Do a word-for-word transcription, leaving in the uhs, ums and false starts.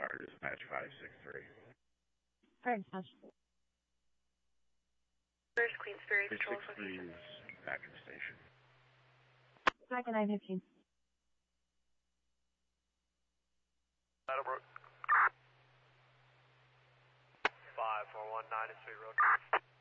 Fire Dispatch five six three. Fire Dispatch. First Queensbury Patrol six three is back in the station. Back at nine fifteen. Meadowbrook. five four one nine is Sweet Road.